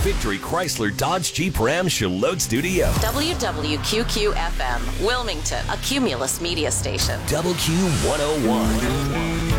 Victory Chrysler Dodge Jeep Ram Charlotte Studio. WWQQ-FM, Wilmington, a Cumulus media station. WQ101.